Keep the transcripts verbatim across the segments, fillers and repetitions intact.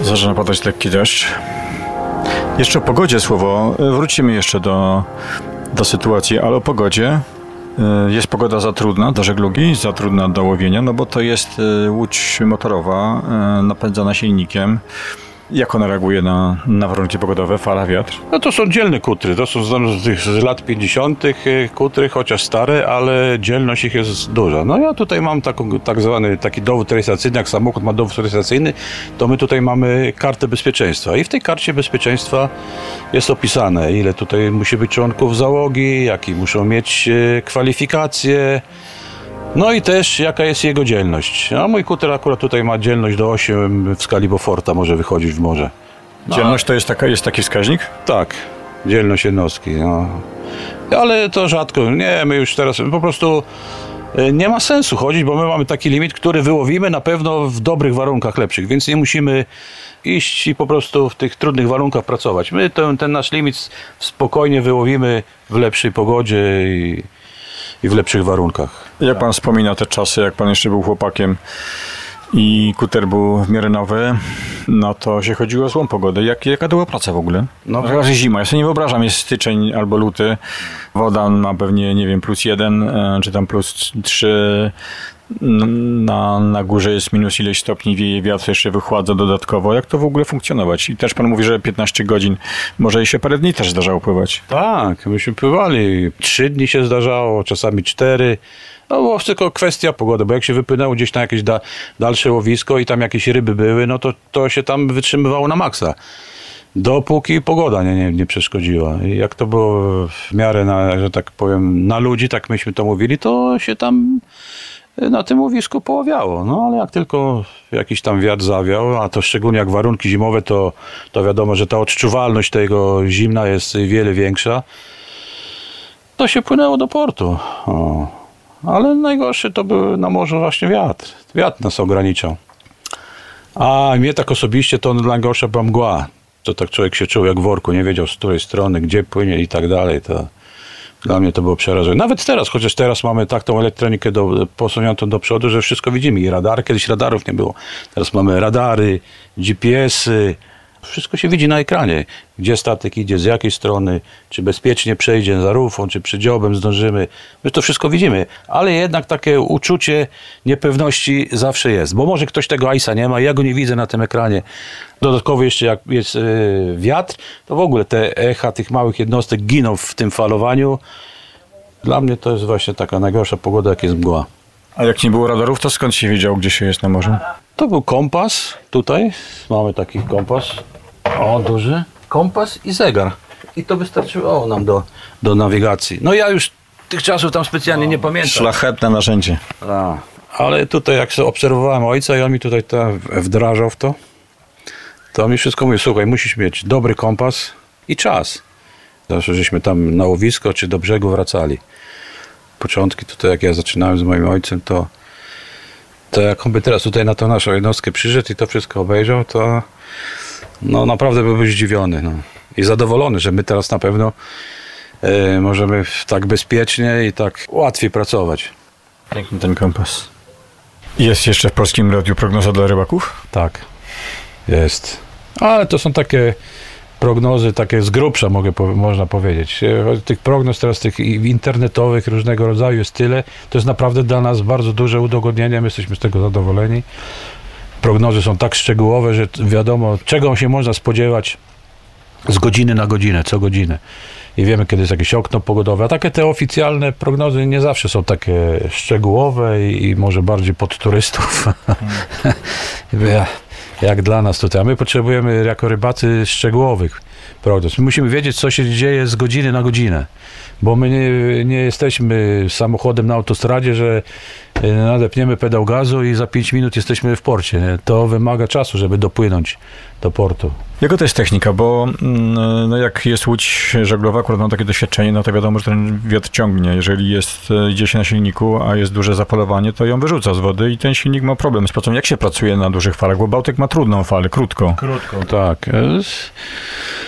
Zaczyna padać lekki deszcz. Jeszcze o pogodzie słowo. Wrócimy jeszcze do, do sytuacji, ale o pogodzie. Jest pogoda za trudna do żeglugi, za trudna do łowienia, no bo to jest łódź motorowa napędzana silnikiem. Jak ona reaguje na, na warunki pogodowe, fala, wiatr? No to są dzielne kutry, to są z, tych, z lat pięćdziesiątych kutry, chociaż stare, ale dzielność ich jest duża. No ja tutaj mam taką, tak zwany taki dowód rejestracyjny, jak samochód ma dowód rejestracyjny, to my tutaj mamy kartę bezpieczeństwa i w tej karcie bezpieczeństwa jest opisane, ile tutaj musi być członków załogi, jakie muszą mieć kwalifikacje. No i też jaka jest jego dzielność. A mój kuter akurat tutaj ma dzielność do osiem w skali Beauforta, może wychodzić w morze. No. Dzielność to jest, taka, jest taki wskaźnik? Tak, dzielność jednostki. No. Ale to rzadko. Nie, my już teraz po prostu nie ma sensu chodzić, bo my mamy taki limit, który wyłowimy na pewno w dobrych warunkach lepszych, więc nie musimy iść i po prostu w tych trudnych warunkach pracować. My ten, ten nasz limit spokojnie wyłowimy w lepszej pogodzie i i w lepszych warunkach. Jak pan wspomina te czasy, jak pan jeszcze był chłopakiem i kuter był w miarę nowy, no to się chodziło o złą pogodę. Jak, jaka to była praca w ogóle? No, raz jest zima, ja sobie nie wyobrażam, jest styczeń albo luty, woda ma pewnie, nie wiem, plus jeden, czy tam plus trzy, na, na górze jest minus ileś stopni, wieje wiatr, jeszcze wychładza dodatkowo. Jak to w ogóle funkcjonować? I też pan mówi, że piętnaście godzin, może i się parę dni też zdarzało pływać. Tak, myśmy pływali. Trzy dni się zdarzało, czasami cztery. No bo tylko kwestia pogody, bo jak się wypłynęło gdzieś na jakieś da, dalsze łowisko i tam jakieś ryby były, no to, to się tam wytrzymywało na maksa. Dopóki pogoda nie, nie, nie przeszkodziła. I jak to było w miarę, na, że tak powiem, na ludzi, tak myśmy to mówili, to się tam na tym łowisku poławiało. No ale jak tylko jakiś tam wiatr zawiał, a to szczególnie jak warunki zimowe, to, to wiadomo, że ta odczuwalność tego zimna jest wiele większa, to się płynęło do portu. O. Ale najgorszy to był na morzu właśnie wiatr. Wiatr nas ograniczał. A mnie tak osobiście to najgorsza była mgła. To tak człowiek się czuł jak w worku, nie wiedział z której strony, gdzie płynie i tak dalej. To dla mnie to było przerażające. Nawet teraz, chociaż teraz mamy tak tą elektronikę do, posuniętą do przodu, że wszystko widzimy. I radar, kiedyś radarów nie było. Teraz mamy radary, G P S-y. Wszystko się widzi na ekranie. Gdzie statek idzie, z jakiej strony, czy bezpiecznie przejdzie za rufą, czy przedziobem zdążymy. My to wszystko widzimy. Ale jednak takie uczucie niepewności zawsze jest. Bo może ktoś tego ajsa nie ma, ja go nie widzę na tym ekranie. Dodatkowo jeszcze jak jest yy, wiatr, to w ogóle te echa tych małych jednostek giną w tym falowaniu. Dla mnie to jest właśnie taka najgorsza pogoda, jak jest mgła. A jak nie było radarów, to skąd się wiedział, gdzie się jest na morzu? To był kompas tutaj. Mamy taki kompas. O, duży. Kompas i zegar. I to wystarczyło nam do, do nawigacji. No ja już tych czasów tam specjalnie nie pamiętam. Szlachetne narzędzie. A, ale tutaj jak sobie obserwowałem ojca i on mi tutaj ta wdrażał w to, to mi wszystko mówi, słuchaj, musisz mieć dobry kompas i czas. Zawsze żeśmy tam na łowisko czy do brzegu wracali. Początki tutaj, jak ja zaczynałem z moim ojcem, to, to jak on by teraz tutaj na tą naszą jednostkę przyszedł i to wszystko obejrzał, to no naprawdę byłby zdziwiony. No. I zadowolony, że my teraz na pewno y, możemy tak bezpiecznie i tak łatwiej pracować. Piękny ten kompas. Jest jeszcze w Polskim Radiu prognoza dla rybaków? Tak, jest. Ale to są takie prognozy, takie z grubsza mogę, można powiedzieć. Tych prognoz teraz tych internetowych różnego rodzaju jest tyle. To jest naprawdę dla nas bardzo duże udogodnienie. My jesteśmy z tego zadowoleni. Prognozy są tak szczegółowe, że wiadomo, czego się można spodziewać z godziny na godzinę, co godzinę. I wiemy, kiedy jest jakieś okno pogodowe. A takie te oficjalne prognozy nie zawsze są takie szczegółowe i, i może bardziej pod turystów. Hmm. Jak dla nas tutaj. A my potrzebujemy jako rybacy szczegółowych prognoz. My musimy wiedzieć, co się dzieje z godziny na godzinę. Bo my nie, nie jesteśmy samochodem na autostradzie, że nadepniemy pedał gazu i za pięć minut jesteśmy w porcie. Nie? To wymaga czasu, żeby dopłynąć do portu. Jaka to jest technika? Bo no jak jest łódź żeglowa, akurat mam takie doświadczenie, no to wiadomo, że ten wiatr ciągnie. Jeżeli jest, idzie się na silniku, a jest duże zapalowanie, to ją wyrzuca z wody i ten silnik ma problem z pracą. Jak się pracuje na dużych falach? Bo Bałtyk ma trudną falę, krótką. Krótką, tak.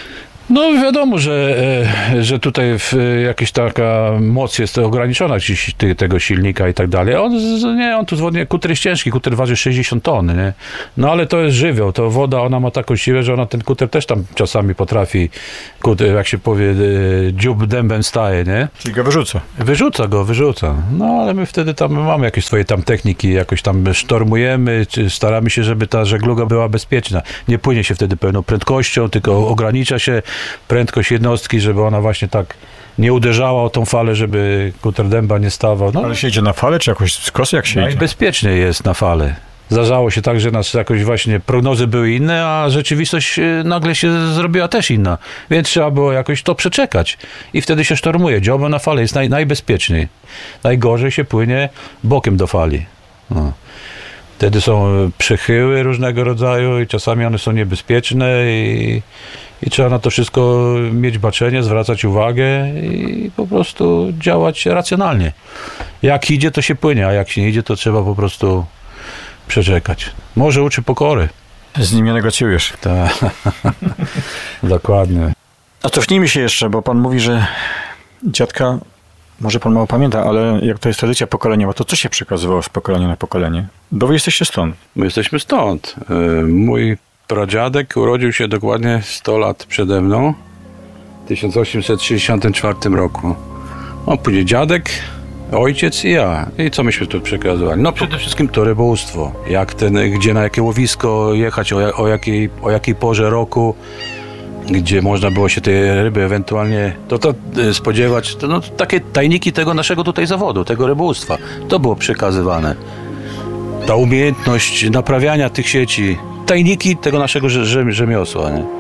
No wiadomo, że, e, że tutaj w, jakaś taka moc jest ograniczona ci- ty- tego silnika i tak dalej. On, z- nie, on tu zwodnie, kuter jest ciężki, kuter waży sześćdziesiąt ton, nie? No ale to jest żywioł, to woda, ona ma taką siłę, że ona ten kuter też tam czasami potrafi, kuter, jak się powie, e, dziób dębem staje, nie? Czyli go wyrzuca. Wyrzuca go, wyrzuca. No ale my wtedy tam mamy jakieś swoje tam techniki, jakoś tam sztormujemy, czy staramy się, żeby ta żegluga była bezpieczna. Nie płynie się wtedy pełną prędkością, tylko ogranicza się prędkość jednostki, żeby ona właśnie tak nie uderzała o tą falę, żeby kuter dęba nie stawał. No, Ale się idzie na falę, czy jakoś z kosy, jak się idzie? najbezpieczniej jest na falę. Zdarzało się tak, że nas jakoś właśnie prognozy były inne, a rzeczywistość e, nagle się zrobiła też inna. Więc trzeba było jakoś to przeczekać. I wtedy się sztormuje. Dziobem na falę jest naj, najbezpieczniej. Najgorzej się płynie bokiem do fali. No. Wtedy są przechyły różnego rodzaju i czasami one są niebezpieczne i, i trzeba na to wszystko mieć baczenie, zwracać uwagę i po prostu działać racjonalnie. Jak idzie, to się płynie, a jak się nie idzie, to trzeba po prostu przeczekać. Może uczy pokory. Z nim nie negocjujesz. Tak. Dokładnie. A cofnijmy się jeszcze, bo pan mówi, że dziadka, może pan mało pamięta, ale jak to jest tradycja pokoleniowa, to co się przekazywało z pokolenia na pokolenie? Bo wy jesteście stąd. My jesteśmy stąd. Y, Mój pradziadek urodził się dokładnie sto lat przede mną, w tysiąc osiemset sześćdziesiątym czwartym roku. No, później dziadek, ojciec i ja. I co myśmy tu przekazywali? No przede wszystkim to rybołówstwo. Jak ten, gdzie na jakie łowisko jechać, o, ja- o, jakiej, o jakiej porze roku, gdzie można było się tej ryby ewentualnie to, to y, spodziewać. To, no, takie tajniki tego naszego tutaj zawodu, tego rybołówstwa. To było przekazywane. Ta umiejętność naprawiania tych sieci, tajniki tego naszego rze- rze- rzemiosła, nie?